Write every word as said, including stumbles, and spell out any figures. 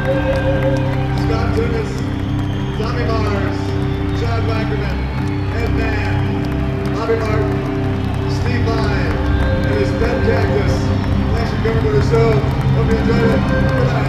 Scott Tunis, Tommy Mars, Chad Wackerman, Ed Mann, Bobby Martin, Steve Vai, and his pet cactus. Thanks for coming to the show. Hope you enjoyed it. Good night.